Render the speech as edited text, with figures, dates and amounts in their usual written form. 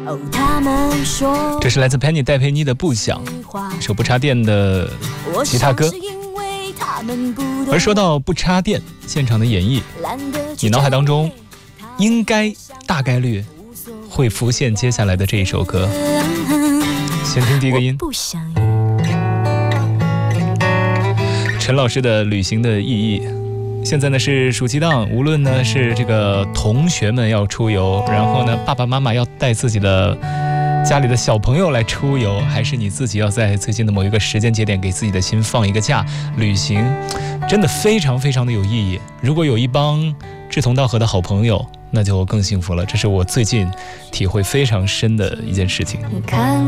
这是来自 Penny 戴佩妮的《不想》，一首不插电的吉他歌。而说到不插电现场的演绎，你脑海当中应该大概率会浮现接下来的这一首歌。先听第一个音，陈老师的《旅行的意义》。现在呢是暑期档，无论呢是这个同学们要出游，然后呢爸爸妈妈要带自己的家里的小朋友来出游，还是你自己要在最近的某一个时间节点给自己的心放一个假，旅行真的非常非常的有意义。如果有一帮志同道合的好朋友，那就更幸福了。这是我最近体会非常深的一件事情。